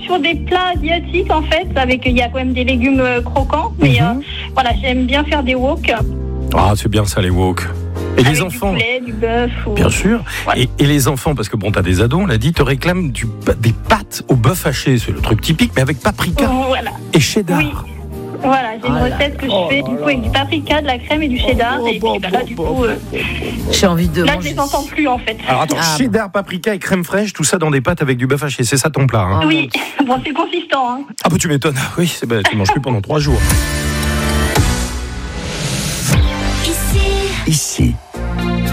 sur des plats asiatiques en fait, il y a quand même des légumes croquants, mais voilà, j'aime bien faire des wok. Ah, c'est bien ça, les wok. Et avec les enfants, du poulet, du bœuf. bien sûr. Voilà. Et les enfants, parce que bon, t'as des ados, on l'a dit, te réclament des pâtes au bœuf haché, c'est le truc typique, mais avec paprika Voilà. et cheddar. Oui. Voilà, j'ai une recette que je fais du coup avec du paprika, de la crème et du cheddar. Et puis là, du coup, J'ai envie de là, je manger. les entends plus en fait. Alors attends, cheddar, paprika et crème fraîche, tout ça dans des pâtes avec du bœuf haché, c'est ça ton plat, hein? Oui, bon, c'est consistant. Hein. Ah bah tu m'étonnes, oui, tu manges plus pendant 3 jours. Ici.